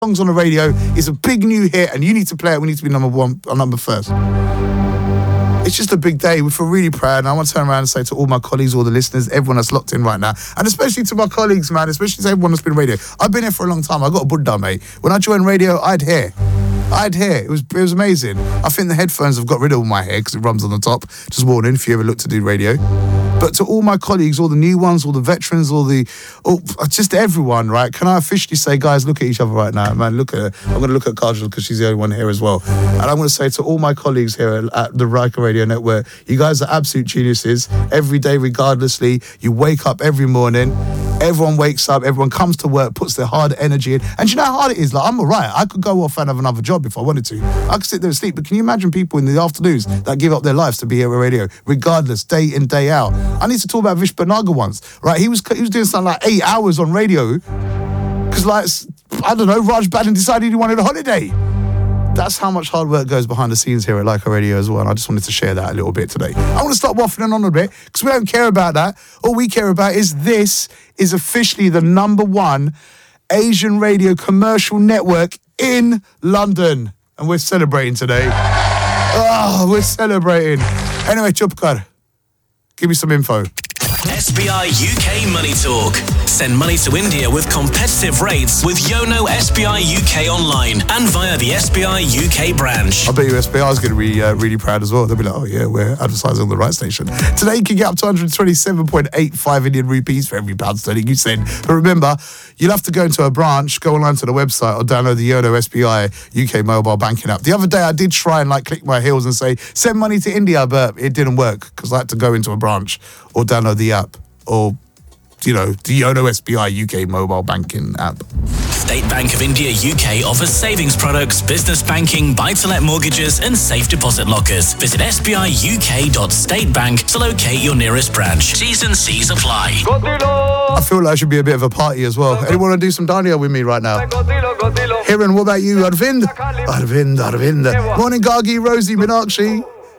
songs on the radio is a big new hit and you need to play it. We need to be number one or number first. It's just a big day. We feel really proud. And I want to turn around and say to all my colleagues, all the listeners, everyone that's locked in right now, and especially to my colleagues, man, especially to everyone that's been radio. I've been here for a long time. I got a Buddha, mate. When I joined radio, I had hair. It was amazing. I think the headphones have got rid of all my hair because it runs on the top. Just warning if you ever look to do radio. But to all my colleagues, all the new ones, all the veterans, just everyone, right? Can I officially say, guys, look at each other right now, man. Look at her. I'm going to look at Kajal because she's the only one here as well. And I'm going to say to all my colleagues here at the Riker Radio Network, you guys are absolute geniuses. Every day, regardlessly, you wake up every morning. Everyone wakes up, everyone comes to work, puts their hard energy in. And do you know how hard it is? Like, I'm all right. I could go off and have another job if I wanted to. I could sit there and sleep. But can you imagine people in the afternoons that give up their lives to be here at radio, regardless, day in, day out? I need to talk about Vish Banaga once, right? He was doing something like 8 hours on radio because, like, I don't know, Raj Badden decided he wanted a holiday. That's how much hard work goes behind the scenes here at Leica Radio as well, and I just wanted to share that a little bit today. I want to stop waffling on a bit, because we don't care about that. All we care about is this is officially the #1 Asian radio commercial network in London. And we're celebrating today. We're celebrating. Anyway, Chupkar, give me some info. SBI UK Money Talk. Send money to India with competitive rates with Yono SBI UK online and via the SBI UK branch. I bet you SBI is going to be really proud as well. They'll be like, oh yeah, we're advertising on the right station. Today you can get up to 127.85 Indian rupees for every pound sterling you send. But remember, you'll have to go into a branch, go online to the website or download the Yono SBI UK mobile banking app. The other day I did try and click my heels and say, send money to India, but it didn't work because I had to go into a branch or download the app or, the Yono SBI UK mobile banking app. State Bank of India UK offers savings products, business banking, buy-to-let mortgages and safe deposit lockers. Visit sbiuk.statebank to locate your nearest branch. T's and C's apply. I feel like I should be a bit of a party as well. Anyone want to do some Dania with me right now? Hiran, what about you? Arvind? Morning, Gargi, Rosie, Meenakshi.